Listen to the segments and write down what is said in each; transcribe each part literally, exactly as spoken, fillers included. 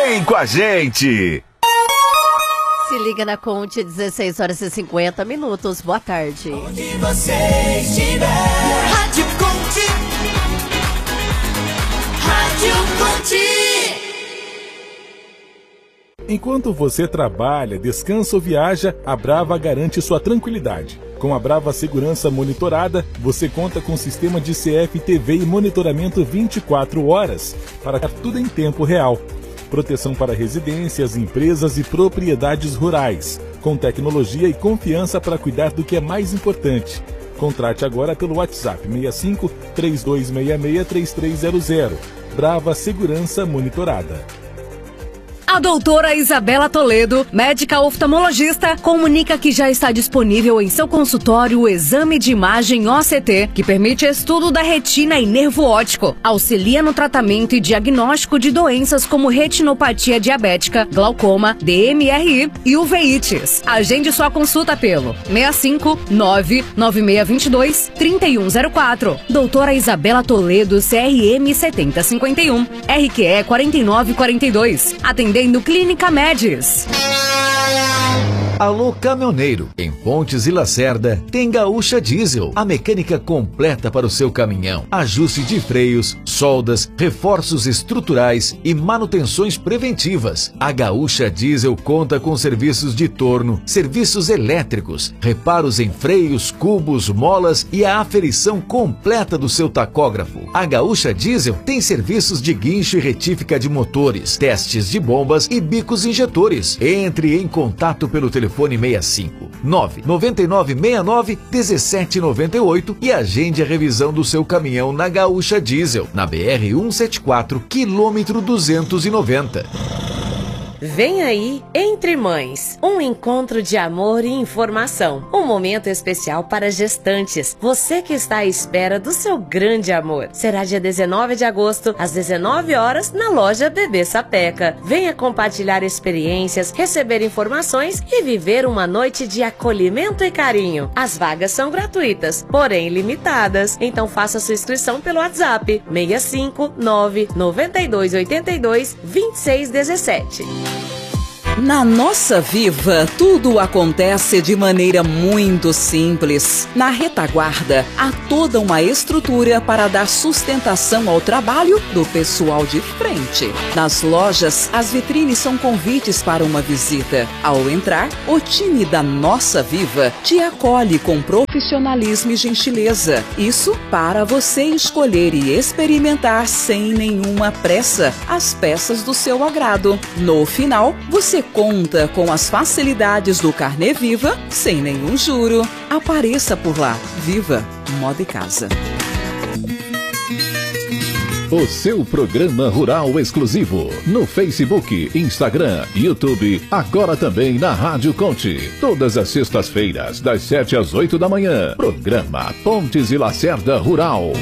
Vem com a gente! Se liga na Conte, dezesseis horas e cinquenta minutos. Boa tarde. Onde você estiver. Rádio Conte. Rádio Conte. Enquanto você trabalha, descansa ou viaja, a Brava garante sua tranquilidade. Com a Brava Segurança Monitorada, você conta com sistema de C F T V e monitoramento vinte e quatro horas, para dar tudo em tempo real. Proteção para residências, empresas e propriedades rurais, com tecnologia e confiança para cuidar do que é mais importante. Contrate agora pelo WhatsApp seis cinco, três dois seis seis, três três zero zero. Brava Segurança Monitorada. A doutora Isabela Toledo, médica oftalmologista, comunica que já está disponível em seu consultório o exame de imagem O C T, que permite estudo da retina e nervo óptico, auxilia no tratamento e diagnóstico de doenças como retinopatia diabética, glaucoma, D M R I e uveites. Agende sua consulta pelo seis cinco, nove nove seis dois dois, três um zero quatro. Doutora Isabela Toledo, C R M setenta cinquenta e um, R Q E quarenta e nove quarenta e dois. Atendendo Clínica Médis. Alô caminhoneiro, em Pontes e Lacerda tem Gaúcha Diesel, a mecânica completa para o seu caminhão. Ajuste de freios, soldas, reforços estruturais e manutenções preventivas. A Gaúcha Diesel conta com serviços de torno, serviços elétricos, reparos em freios, cubos, molas e a aferição completa do seu tacógrafo. A Gaúcha Diesel tem serviços de guincho e retífica de motores, testes de bombas e bicos injetores. Entre em contato pelo telefone seis cinco, nove nove nove seis nove, um sete nove oito e agende a revisão do seu caminhão na Gaúcha Diesel, na B R cento e setenta e quatro, quilômetro duzentos e noventa. Vem aí Entre Mães, um encontro de amor e informação, um momento especial para gestantes, você que está à espera do seu grande amor. Será dia dezenove de agosto, às dezenove horas, na loja Bebê Sapeca. Venha compartilhar experiências, receber informações e viver uma noite de acolhimento e carinho. As vagas são gratuitas, porém limitadas, então faça sua inscrição pelo WhatsApp seis cinco, nove nove dois oito dois, dois seis um sete. Na Nossa Viva, tudo acontece de maneira muito simples. Na retaguarda, há toda uma estrutura para dar sustentação ao trabalho do pessoal de frente. Nas lojas, as vitrines são convites para uma visita. Ao entrar, o time da Nossa Viva te acolhe com profissionalismo e gentileza. Isso para você escolher e experimentar sem nenhuma pressa as peças do seu agrado. No final, você conta com as facilidades do Carnê Viva sem nenhum juro. Apareça por lá. Viva Moda e Casa. O seu programa rural exclusivo no Facebook, Instagram, YouTube, agora também na Rádio Conte. Todas as sextas-feiras, das sete às oito da manhã. Programa Pontes e Lacerda Rural.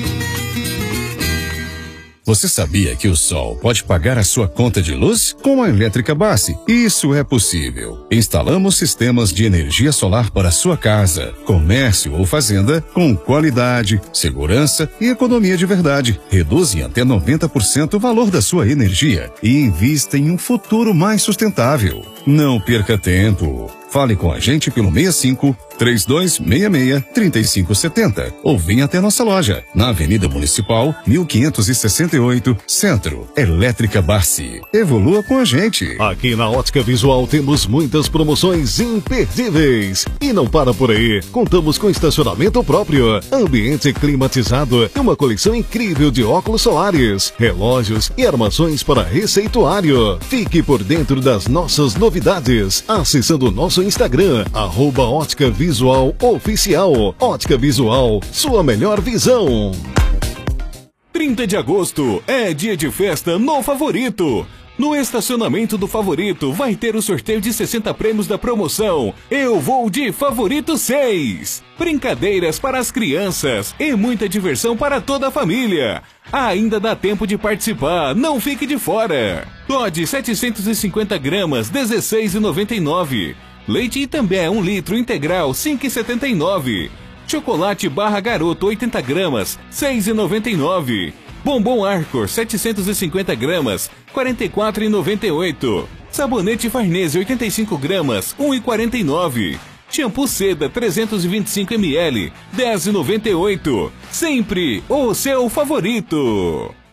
Você sabia que o Sol pode pagar a sua conta de luz? Com a Elétrica Base, isso é possível. Instalamos sistemas de energia solar para sua casa, comércio ou fazenda com qualidade, segurança e economia de verdade. Reduz em até noventa por cento o valor da sua energia e invista em um futuro mais sustentável. Não perca tempo. Fale com a gente pelo seis cinco, três dois seis seis, três cinco sete zero ou venha até nossa loja, na Avenida Municipal, mil quinhentos e sessenta e oito, Centro. Elétrica Barsi. Evolua com a gente. Aqui na Ótica Visual temos muitas promoções imperdíveis. E não para por aí. Contamos com estacionamento próprio, ambiente climatizado e uma coleção incrível de óculos solares, relógios e armações para receituário. Fique por dentro das nossas novidades, acessando o nosso Instagram, arroba Ótica Visual Oficial. Ótica Visual, sua melhor visão. trinta de agosto é dia de festa no Favorito. No estacionamento do Favorito vai ter o sorteio de sessenta prêmios da promoção Eu Vou de Favorito seis. Brincadeiras para as crianças e muita diversão para toda a família. Ainda dá tempo de participar, não fique de fora. Todd setecentos e cinquenta gramas, dezesseis reais e noventa e nove centavos. Leite Itambé um litro integral, cinco reais e setenta e nove centavos. Chocolate barra garoto oitenta gramas, seis reais e noventa e nove centavos. Bombom Arcor setecentos e cinquenta gramas, quarenta e quatro reais e noventa e oito centavos. Sabonete Farnese oitenta e cinco gramas, um real e quarenta e nove centavos. Shampoo Seda trezentos e vinte e cinco mililitros, dez reais e noventa e oito centavos. Sempre o seu favorito.